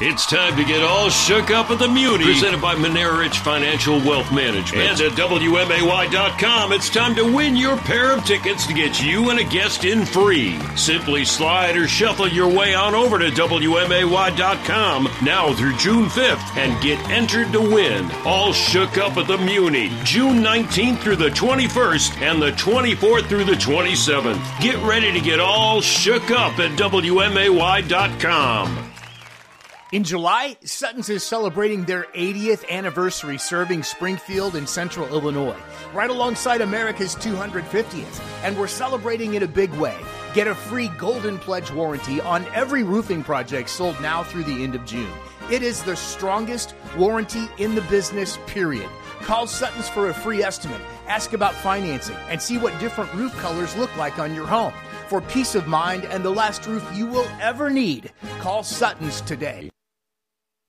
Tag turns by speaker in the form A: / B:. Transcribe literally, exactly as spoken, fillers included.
A: It's time to get all shook up at the Muni. Presented by Monera Rich Financial Wealth Management. And at W M A Y dot com, it's time to win your pair of tickets to get you and a guest in free. Simply slide or shuffle your way on over to W M A Y dot com now through June fifth and get entered to win. All shook up at the Muni, June nineteenth through the twenty-first and the twenty-fourth through the twenty-seventh. Get ready to get all shook up at W M A Y dot com.
B: In July, Sutton's is celebrating their eightieth anniversary serving Springfield and Central Illinois, right alongside America's two hundred fiftieth, and we're celebrating in a big way. Get a free Golden Pledge warranty on every roofing project sold now through the end of June. It is the strongest warranty in the business, period. Call Sutton's for a free estimate, ask about financing, and see what different roof colors look like on your home. For peace of mind and the last roof you will ever need, call Sutton's today.